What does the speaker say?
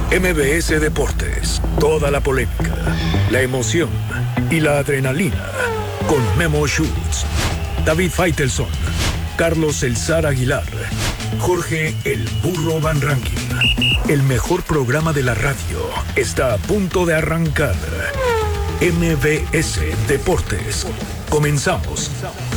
MBS Deportes, toda la polémica, la emoción y la adrenalina, con Memo Schutz, David Faitelson, Carlos El Zar Aguilar, Jorge El Burro Van Rankin. El mejor programa de la radio está a punto de arrancar. MBS Deportes. Comenzamos.